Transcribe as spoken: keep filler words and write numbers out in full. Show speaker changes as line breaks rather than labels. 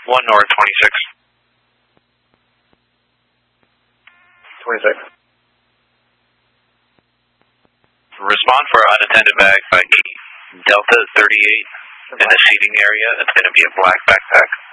one north, twenty-six.
twenty-six.
Respond for unattended bag by Delta thirty-eight in the seating area. It's going to be a black backpack.